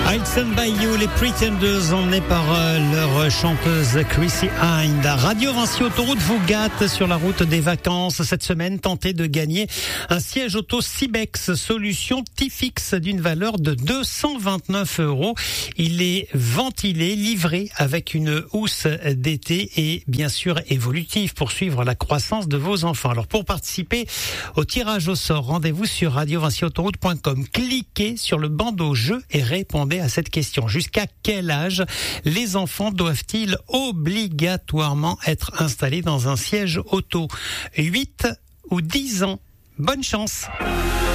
I'll Stand By You, les Pretenders, emmenés par leur chanteuse Chrissy Hynde. Radio Vinci Autoroute vous gâte sur la route des vacances. Cette semaine, tentez de gagner un siège auto Cibex, solution T-Fix d'une valeur de 229 €. Il est ventilé, livré avec une housse d'été et bien sûr évolutive pour suivre la croissance de vos enfants. Alors pour participer au tirage au sort, rendez-vous sur radiovinciautoroute.com. Cliquez sur le bandeau jeu et répondez à cette question. Jusqu'à quel âge les enfants doivent-ils obligatoirement être installés dans un siège auto? 8 ou 10 ans? Bonne chance!